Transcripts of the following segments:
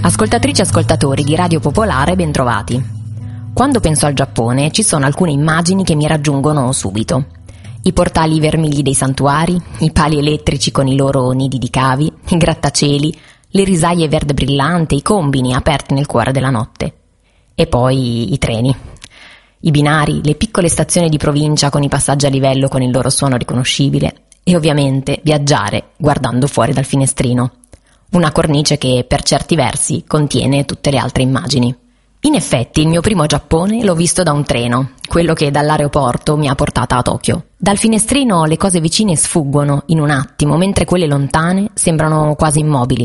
Ascoltatrici e ascoltatori di Radio Popolare, bentrovati. Quando penso al Giappone ci sono alcune immagini che mi raggiungono subito. I portali vermigli dei santuari, i pali elettrici con i loro nidi di cavi, i grattacieli, le risaie verde brillante, i combini aperti nel cuore della notte. E poi i treni. I binari, le piccole stazioni di provincia con i passaggi a livello con il loro suono riconoscibile e ovviamente viaggiare guardando fuori dal finestrino. Una cornice che per certi versi contiene tutte le altre immagini. In effetti il mio primo Giappone l'ho visto da un treno, quello che dall'aeroporto mi ha portata a Tokyo. Dal finestrino le cose vicine sfuggono in un attimo, mentre quelle lontane sembrano quasi immobili.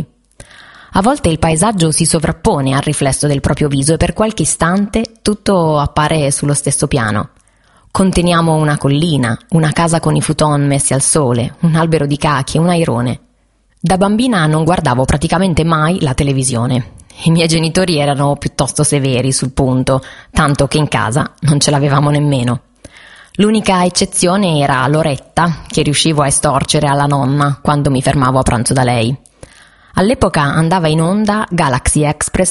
A volte il paesaggio si sovrappone al riflesso del proprio viso e per qualche istante tutto appare sullo stesso piano. Conteniamo una collina, una casa con i futon messi al sole, un albero di cachi e un airone. Da bambina non guardavo praticamente mai la televisione. I miei genitori erano piuttosto severi sul punto, tanto che in casa non ce l'avevamo nemmeno. L'unica eccezione era l'oretta che riuscivo a estorcere alla nonna quando mi fermavo a pranzo da lei. All'epoca andava in onda Galaxy Express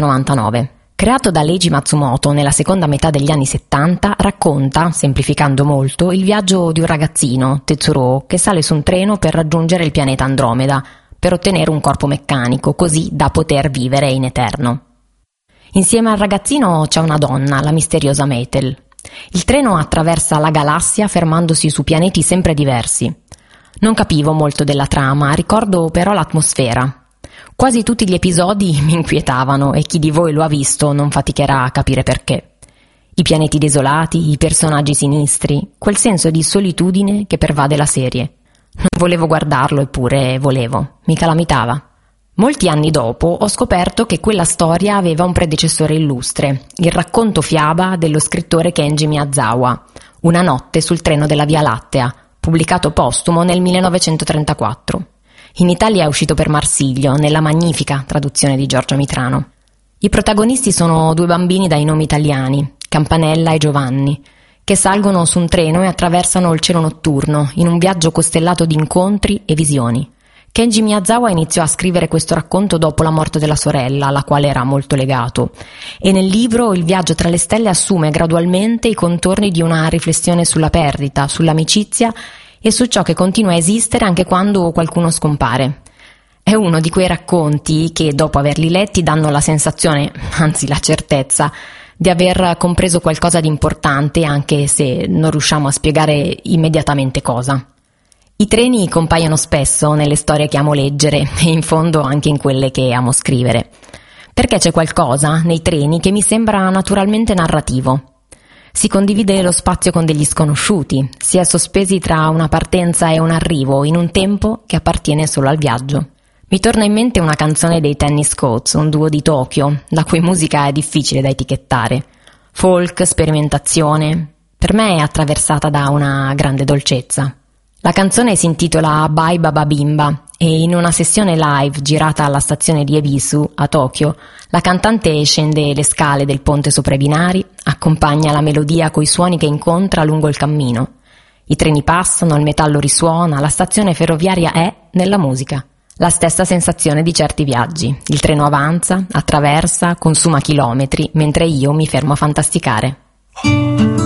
999. Creato da Leiji Matsumoto nella seconda metà degli anni 70, racconta, semplificando molto, il viaggio di un ragazzino, Tetsuro, che sale su un treno per raggiungere il pianeta Andromeda, per ottenere un corpo meccanico, così da poter vivere in eterno. Insieme al ragazzino c'è una donna, la misteriosa Meitel. Il treno attraversa la galassia fermandosi su pianeti sempre diversi. Non capivo molto della trama, ricordo però l'atmosfera. Quasi tutti gli episodi mi inquietavano e chi di voi lo ha visto non faticherà a capire perché. I pianeti desolati, i personaggi sinistri, quel senso di solitudine che pervade la serie. Non volevo guardarlo, eppure volevo. Mi calamitava. Molti anni dopo ho scoperto che quella storia aveva un predecessore illustre, il racconto fiaba dello scrittore Kenji Miyazawa, Una notte sul treno della Via Lattea, pubblicato postumo nel 1934. In Italia è uscito per Marsilio, nella magnifica traduzione di Giorgio Mitrano. I protagonisti sono due bambini dai nomi italiani, Campanella e Giovanni, che salgono su un treno e attraversano il cielo notturno in un viaggio costellato di incontri e visioni. Kenji Miyazawa iniziò a scrivere questo racconto dopo la morte della sorella, alla quale era molto legato, e nel libro il viaggio tra le stelle assume gradualmente i contorni di una riflessione sulla perdita, sull'amicizia e su ciò che continua a esistere anche quando qualcuno scompare. È uno di quei racconti che, dopo averli letti, danno la sensazione, anzi la certezza, di aver compreso qualcosa di importante, anche se non riusciamo a spiegare immediatamente cosa. I treni compaiono spesso nelle storie che amo leggere e in fondo anche in quelle che amo scrivere, perché c'è qualcosa nei treni che mi sembra naturalmente narrativo. Si condivide lo spazio con degli sconosciuti, si è sospesi tra una partenza e un arrivo in un tempo che appartiene solo al viaggio. Mi torna in mente una canzone dei Tennis Coats, un duo di Tokyo, la cui musica è difficile da etichettare. Folk, sperimentazione, per me è attraversata da una grande dolcezza. La canzone si intitola Bye Baba Bimba e in una sessione live girata alla stazione di Ebisu, a Tokyo, la cantante scende le scale del ponte sopra i binari, accompagna la melodia coi suoni che incontra lungo il cammino. I treni passano, il metallo risuona, la stazione ferroviaria è nella musica. La stessa sensazione di certi viaggi. Il treno avanza, attraversa, consuma chilometri, mentre io mi fermo a fantasticare.